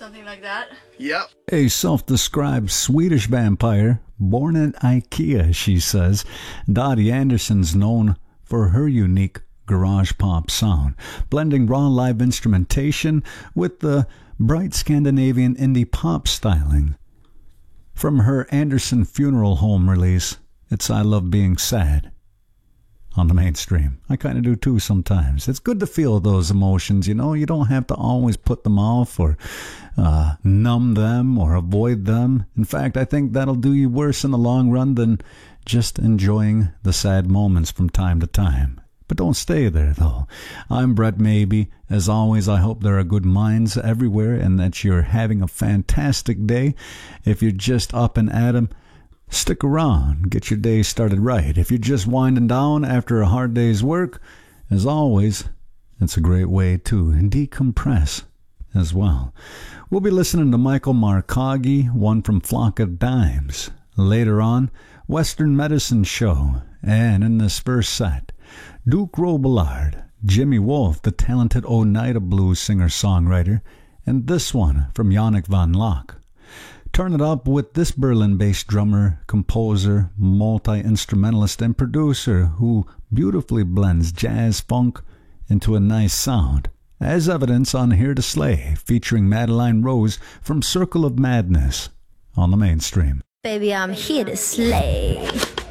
something like that. Yep. A self-described Swedish vampire, born in IKEA, she says, Dottie Anderson's known for her unique garage pop sound, blending raw live instrumentation with the bright Scandinavian indie pop styling. From her Anderson Funeral Home release, it's I Love Being Sad, on the mainstream. I kind of do too sometimes. It's good to feel those emotions, you know. You don't have to always put them off or numb them or avoid them. In fact, I think that'll do you worse in the long run than just enjoying the sad moments from time to time. But don't stay there, though. I'm Brett Maybe. As always, I hope there are good minds everywhere and that you're having a fantastic day. If you're just up and at 'em, stick around. Get your day started right. If you're just winding down after a hard day's work, as always, it's a great way to decompress as well. We'll be listening to Michael Marcaggi, one from Flock of Dimes. Later on, Western Medicine Show. And in this first set, Duke Robillard, Jimmy Wolf, the talented Oneida blues singer-songwriter, and this one from Yannick van Locke. Turn it up with this Berlin-based drummer, composer, multi-instrumentalist, and producer who beautifully blends jazz funk into a nice sound, as evidence on Here to Slay, featuring Madeline Rose from Circle of Madness on the mainstream. Baby, I'm here to slay.